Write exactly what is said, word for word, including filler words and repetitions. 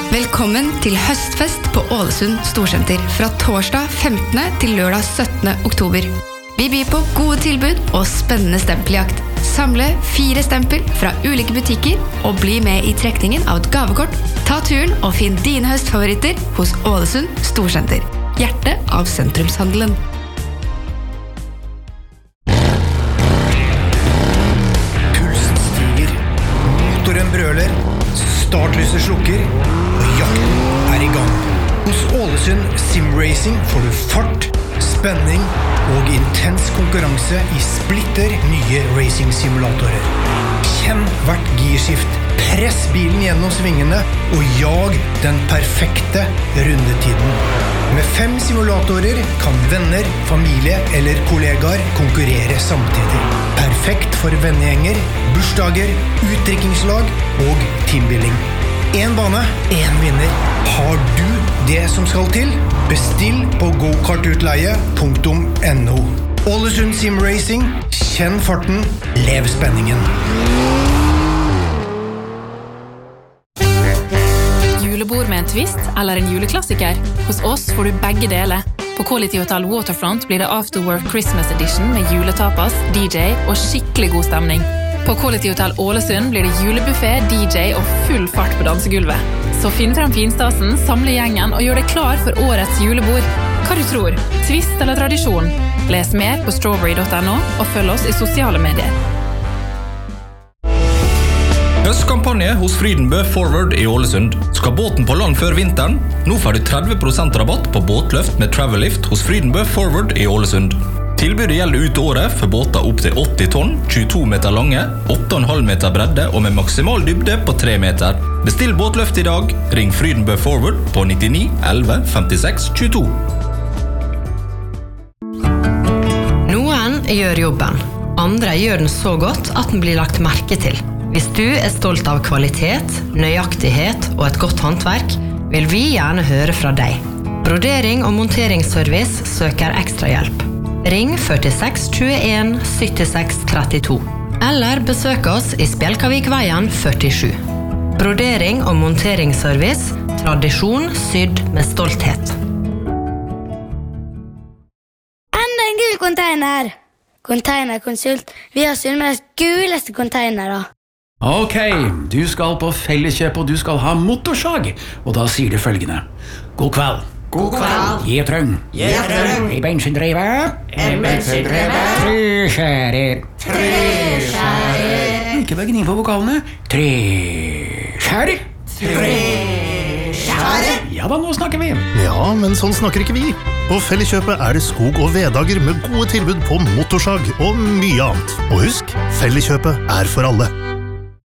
Velkommen til høstfest på Ålesund Storsenter fra torsdag femtende til lørdag syttende oktober. Vi byr på gode tilbud og spennende stempeljakt. Samle fire stempel fra ulike butikker og bli med i trekningen av et gavekort. Ta turen og finn dine høstfavoritter hos Ålesund Storsenter. Hjertet av sentrumshandelen. Pulsen stiger, motoren brøler, startlyset slukker, og jakten er i gang. Hos Ålesund Simracing får du fart, spenning og intens konkurranse i splitter nye racing-simulatorer. Kjenn hvert girskift, press bilen gjennom svingene og jag den perfekte rundetiden. Med fem simulatorer kan venner, familie eller kollegaer konkurrere samtidig. Perfekt for vennegjenger, bursdager, utdrikkingslag og teambuilding. En bane, en vinner. Har du det som skal til? Bestill på gokartutleie punktum no. Ålesund Simracing, kjenn farten, lev spenningen. Julebord med en twist eller en juleklassiker? Hos oss får du begge deler. På Quality Hotel Waterfront blir det Afterwork Christmas Edition med juletapas, D J og skikkelig god stemning. På Quality Hotel Ålesund blir det julebuffet, D J og full fart på dansegulvet. Så finn frem finstasen, samle gjengen og gjør deg klar for årets julebord. Hva du tror? Twist eller tradisjon? Les mer på strawberry punktum no og følg oss i sosiale medier. Høstkampanje hos Frydenbø Forward i Ålesund. Skal båten på land før vinteren? Nå får du tretti prosent rabatt på båtløft med Travel Lift hos Frydenbø Forward i Ålesund. Tilbudet gjelder ut året for båter opp til åtti tonn, tjueto meter lange, åtte komma fem meter bredde og med maksimal dybde på tre meter. Bestill båtløft i dag. Ring Frydenbø Forward på nittini elleve femtiseks tjueto. Noen gjør jobben. Andre gjør den så godt at den blir lagt merke til. Hvis du er stolt av kvalitet, nøyaktighet og et godt håndverk, vil vi gjerne høre fra deg. Brodering og monteringsservice søker ekstra hjelp. Ring førtiseks tjueen syttiseks trettito. Eller besøk oss i Spjelkavikveien førtisju. Brodering og monteringsservice, tradisjon sydd med stolthet. Enda en gul container! Containerkonsult. Vi har Sunnmøres guleste containere. Ok, du skal på Felleskjøp og du skal ha motorsag. Og da sier du følgende. God kveld. God kveld. Gjetrøng. Gjetrøng. I bensindrive. En bensindrive. Treskjærer. Treskjærer. Ikke vegg inn på vokalene. Treskjærer. Treskjærer. Ja da, nå snakker vi. Ja, men sånn snakker ikke vi. På Felleskjøpet er det skog- og veddager med gode tilbud på motorsag og mye annet. Og husk, Felleskjøpet er for alle.